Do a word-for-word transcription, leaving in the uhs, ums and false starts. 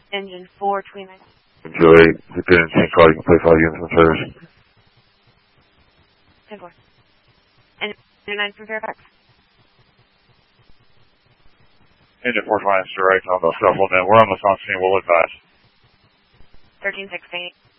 Engine four, twenty-nine. Joey, the good insane call, you can play five units from service. ten four. Engine nine from Fairfax. Engine four twenty-nine, direct on the cell phone net. We're on the phone scene, we'll advise. thirteen sixteen.